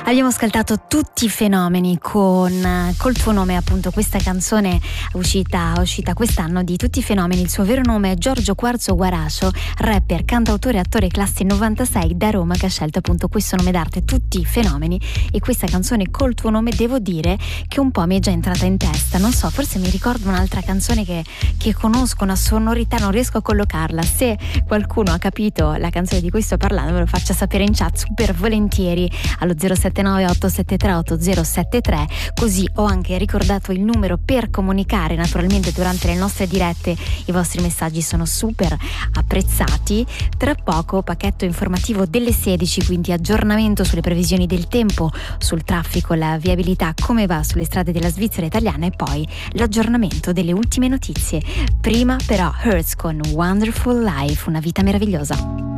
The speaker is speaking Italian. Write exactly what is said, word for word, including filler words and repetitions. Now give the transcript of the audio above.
Abbiamo ascoltato Tutti i fenomeni con col tuo nome, appunto questa canzone uscita, uscita quest'anno di Tutti i fenomeni. Il suo vero nome è Giorgio Quarzo Guarascio, rapper, cantautore e attore classe novantasei da Roma, che ha scelto appunto questo nome d'arte, Tutti i fenomeni, e questa canzone col tuo nome devo dire che un po' mi è già entrata in testa. Non so, forse mi ricordo un'altra canzone che, che conosco, una sonorità, non riesco a collocarla. Se qualcuno ha capito la canzone di cui sto parlando me lo faccia sapere in chat super volentieri allo zero sette nove otto sette tre otto zero sette tre, così ho anche ricordato il numero per comunicare naturalmente durante le nostre dirette. I vostri messaggi sono super apprezzati. Tra poco pacchetto informativo delle sedici, quindi aggiornamento sulle previsioni del tempo, sul traffico, la viabilità, come va sulle strade della Svizzera italiana, e poi l'aggiornamento delle ultime notizie. Prima però Hertz con Wonderful Life, una vita meravigliosa.